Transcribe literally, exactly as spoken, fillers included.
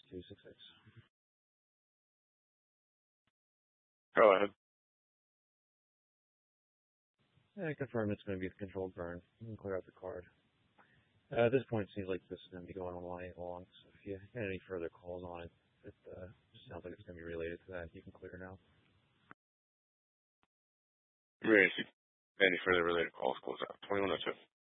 two six six. Go ahead. I confirm it's going to be the controlled burn. You can clear out the card. Uh, at this point, it seems like this is going to be going on all night long, so if you get any further calls on it, it uh, sounds like it's going to be related to that. You can clear now. Any further related calls close out. twenty-one oh two.